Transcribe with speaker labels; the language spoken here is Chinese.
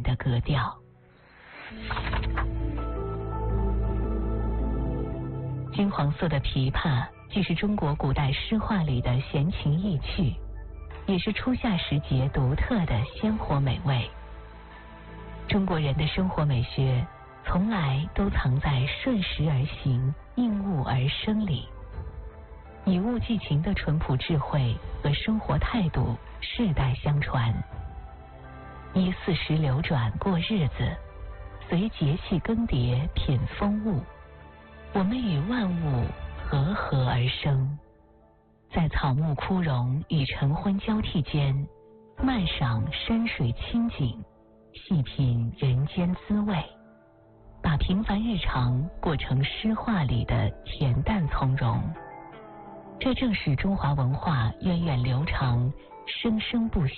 Speaker 1: 的格调。金黄色的琵琶既是中国古代诗画里的闲情逸趣，也是初夏时节独特的鲜活美味。中国人的生活美学从来都藏在顺时而行、应物而生里，以物寄情的淳朴智慧和生活态度世代相传，依四时流转过日子，随节气更迭品风物。我们与万物和合而生，在草木枯荣与晨昏交替间，漫赏山水清景，细品人间滋味，把平凡日常过成诗画里的恬淡从容。这正是中华文化源远流长、生生不息